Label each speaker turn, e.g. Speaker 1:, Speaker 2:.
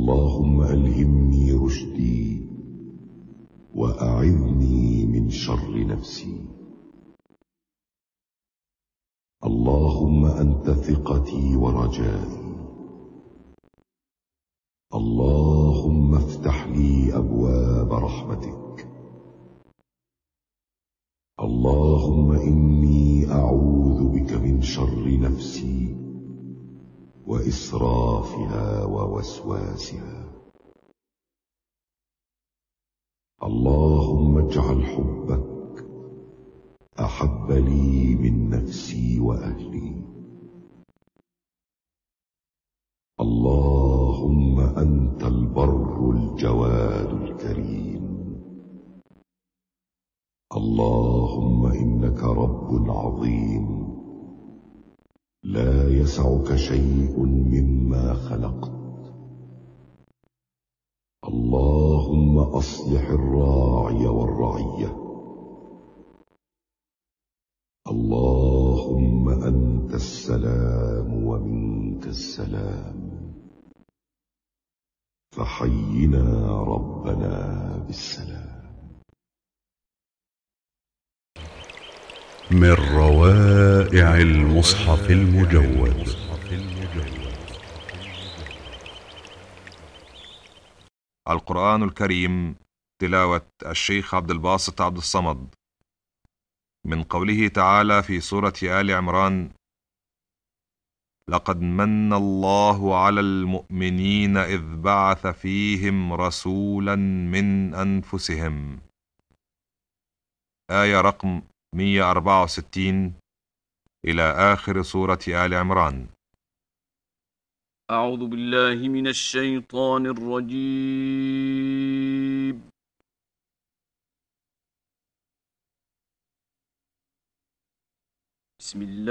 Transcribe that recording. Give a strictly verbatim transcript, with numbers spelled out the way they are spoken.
Speaker 1: اللهم ألهمني رشدي وأعذني من شر نفسي. اللهم أنت ثقتي ورجائي. اللهم افتح لي أبواب رحمتك. اللهم إني أعوذ بك من شر نفسي وإسرافها ووسواسها. اللهم اجعل حبك أحب لي من نفسي وأهلي. اللهم أنت البر الجواد الكريم. اللهم إنك رب عظيم لا يسعك شيء مما خلقت. اللهم أصلح الراعي والرعية. اللهم أنت السلام ومنك السلام، فحينا ربنا بالسلام.
Speaker 2: من روائع المصحف المجود.
Speaker 3: القرآن الكريم تلاوة الشيخ عبد الباسط عبد الصمد، من قوله تعالى في سورة آل عمران: لقد من الله على المؤمنين إذ بعث فيهم رسولا من أنفسهم. آية رقم مئة وأربعة وستين إلى آخر سورة آل عمران.
Speaker 4: أعوذ بالله من الشيطان الرجيم. بسم الله